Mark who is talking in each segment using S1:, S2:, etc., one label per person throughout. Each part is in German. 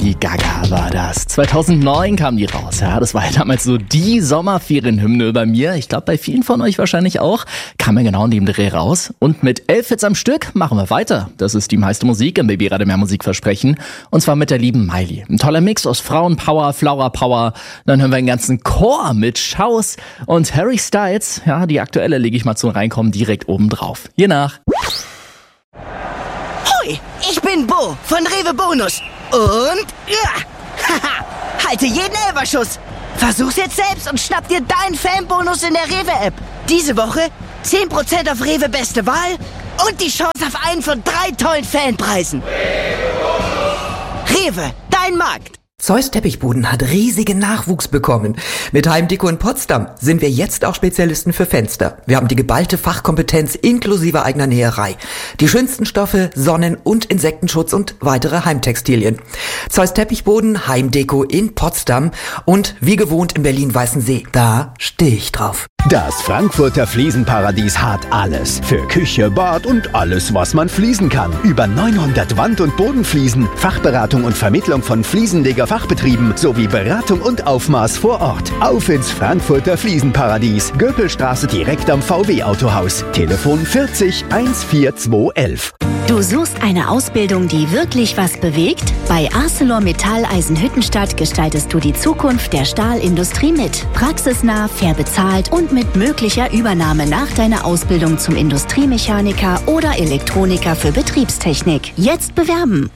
S1: Lady Gaga war das. 2009 kam die raus. Ja, das war ja damals so die Sommerferienhymne bei mir. Ich glaube, bei vielen von euch wahrscheinlich auch. Kam ja genau in dem Dreh raus. Und mit 11 Hits am Stück machen wir weiter. Das ist die meiste Musik im Baby Radio Mehr Musikversprechen. Und zwar mit der lieben Miley. Ein toller Mix aus Frauenpower, Flower Power. Dann hören wir einen ganzen Chor mit Schaus und Harry Styles. Ja, die aktuelle lege ich mal zum Reinkommen direkt oben drauf. Je nach.
S2: Hoi, ich bin Bo von Rewe Bonus. Und haha, halte jeden Elferschuss. Versuch's jetzt selbst und schnapp dir deinen Fanbonus in der Rewe-App. Diese Woche 10% auf Rewe Beste Wahl und die Chance auf einen von 3 tollen Fanpreisen. Rewe, dein Markt.
S3: Zeus Teppichboden hat riesigen Nachwuchs bekommen. Mit Heimdeko in Potsdam sind wir jetzt auch Spezialisten für Fenster. Wir haben die geballte Fachkompetenz inklusive eigener Näherei. Die schönsten Stoffe, Sonnen- und Insektenschutz und weitere Heimtextilien. Zeus Teppichboden, Heimdeko in Potsdam und wie gewohnt in Berlin-Weißensee. Da stehe ich drauf.
S4: Das Frankfurter Fliesenparadies hat alles. Für Küche, Bad und alles, was man fließen kann. Über 900 Wand- und Bodenfliesen, Fachberatung und Vermittlung von Fliesenleger-Fachbetrieben sowie Beratung und Aufmaß vor Ort. Auf ins Frankfurter Fliesenparadies. Göpelstraße direkt am VW-Autohaus. Telefon 40 14211.
S5: Du suchst eine Ausbildung, die wirklich was bewegt? Bei ArcelorMittal Eisenhüttenstadt gestaltest du die Zukunft der Stahlindustrie mit. Praxisnah, fair bezahlt und mit möglicher Übernahme nach deiner Ausbildung zum Industriemechaniker oder Elektroniker für Betriebstechnik. Jetzt bewerben.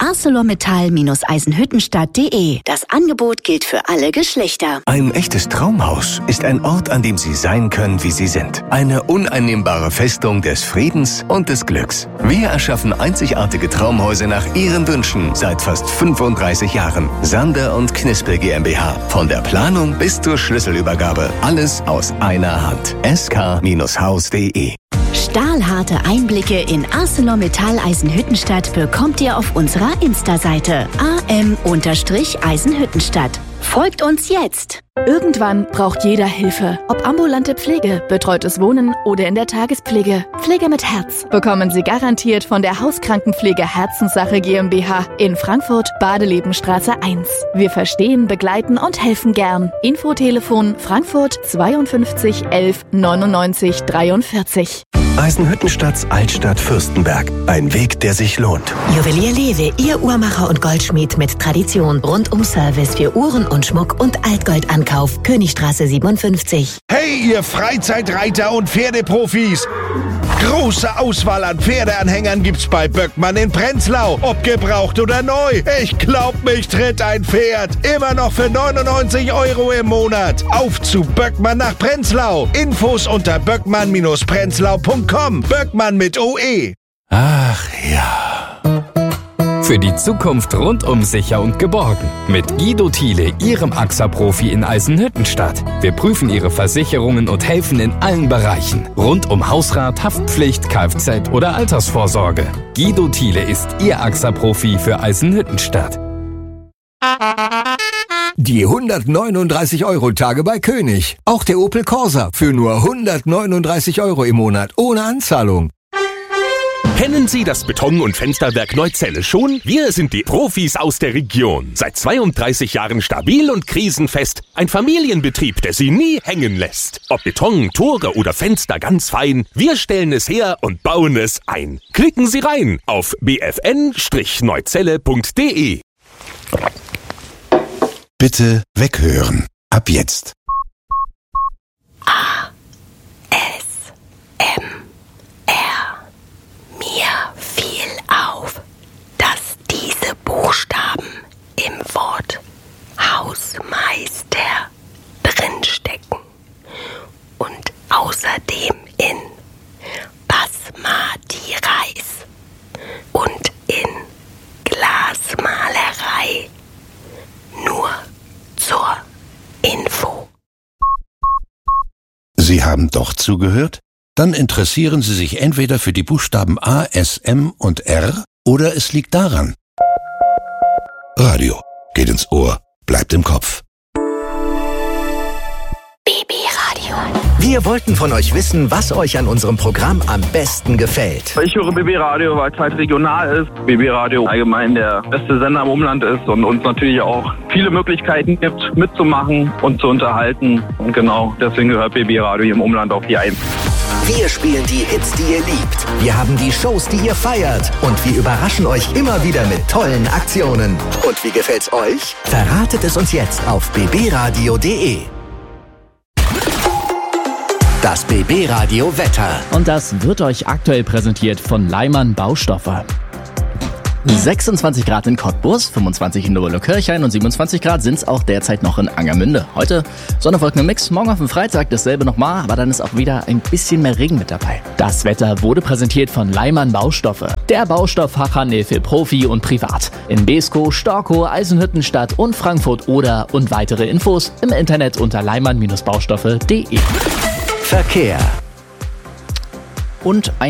S5: ArcelorMittal-Eisenhüttenstadt.de. Das Angebot gilt für alle Geschlechter.
S6: Ein echtes Traumhaus ist ein Ort, an dem Sie sein können, wie Sie sind. Eine uneinnehmbare Festung des Friedens und des Glücks. Wir erschaffen einzigartige Traumhäuser nach Ihren Wünschen seit fast 35 Jahren. Sander und Knispel GmbH. Von der Planung bis zur Schlüsselübergabe. Alles aus einer Hand. sk-haus.de.
S5: Stahlharte Einblicke in ArcelorMittal Eisenhüttenstadt bekommt ihr auf unserer Insta-Seite am-Eisenhüttenstadt. Folgt uns jetzt!
S7: Irgendwann braucht jeder Hilfe. Ob ambulante Pflege, betreutes Wohnen oder in der Tagespflege. Pflege mit Herz bekommen Sie garantiert von der Hauskrankenpflege Herzenssache GmbH in Frankfurt, Badelebenstraße 1. Wir verstehen, begleiten und helfen gern. Infotelefon Frankfurt 52 11 99 43.
S6: Eisenhüttenstadts Altstadt Fürstenberg. Ein Weg, der sich lohnt.
S8: Juwelier Lewe, Ihr Uhrmacher und Goldschmied mit Tradition. Rundum-Service für Uhren und Schmuck und Altgoldankauf. Königstraße 57.
S9: Hey, ihr Freizeitreiter und Pferdeprofis! Große Auswahl an Pferdeanhängern gibt's bei Böckmann in Prenzlau. Ob gebraucht oder neu. Ich glaub, mich tritt ein Pferd. Immer noch für 99 € im Monat. Auf zu Böckmann nach Prenzlau. Infos unter böckmann-prenzlau.com. Böckmann mit OE.
S10: Ach ja. Für die Zukunft rundum sicher und geborgen. Mit Guido Thiele, Ihrem AXA-Profi in Eisenhüttenstadt. Wir prüfen Ihre Versicherungen und helfen in allen Bereichen. Rund um Hausrat, Haftpflicht, Kfz oder Altersvorsorge. Guido Thiele ist Ihr AXA-Profi für Eisenhüttenstadt.
S11: Die 139-Euro-Tage bei König. Auch der Opel Corsa für nur 139 € im Monat, ohne Anzahlung.
S12: Kennen Sie das Beton- und Fensterwerk Neuzelle schon? Wir sind die Profis aus der Region. Seit 32 Jahren stabil und krisenfest. Ein Familienbetrieb, der Sie nie hängen lässt. Ob Beton, Tore oder Fenster, ganz fein. Wir stellen es her und bauen es ein. Klicken Sie rein auf bfn-neuzelle.de.
S13: Bitte weghören. Ab jetzt.
S8: Mir fiel auf, dass diese Buchstaben im Wort Hausmeister drinstecken und außerdem in Basmati Reis und in Glasmalerei. Nur zur Info.
S13: Sie haben doch zugehört? Dann interessieren Sie sich entweder für die Buchstaben A, S, M und R oder es liegt daran. Radio geht ins Ohr, bleibt im Kopf.
S8: Baby Radio.
S6: Wir
S14: Wir wollten von euch wissen, was euch an unserem Programm am besten gefällt.
S15: Ich höre BB Radio, weil es halt regional ist. BB Radio allgemein der beste Sender im Umland ist und uns natürlich auch viele Möglichkeiten gibt, mitzumachen und zu unterhalten. Und genau deswegen gehört BB Radio hier im Umland auf die 1.
S14: Wir spielen die Hits, die ihr liebt. Wir haben die Shows, die ihr feiert. Und wir überraschen euch immer wieder mit tollen Aktionen. Und wie gefällt's euch? Verratet es uns jetzt auf bbradio.de. Das BB Radio Wetter.
S1: Und das wird euch aktuell präsentiert von Leimann Baustoffe. 26 Grad in Cottbus, 25 in Novelokirchhain und 27 Grad sind es auch derzeit noch in Angermünde. Heute Sonne, Wolken im Mix, morgen auf dem Freitag dasselbe nochmal, aber dann ist auch wieder ein bisschen mehr Regen mit dabei. Das Wetter wurde präsentiert von Leimann Baustoffe, der Baustofffachhandel für Profi und Privat. In Beeskow, Storkow, Eisenhüttenstadt und Frankfurt Oder und weitere Infos im Internet unter leimann-baustoffe.de.
S14: Verkehr.
S1: Und ein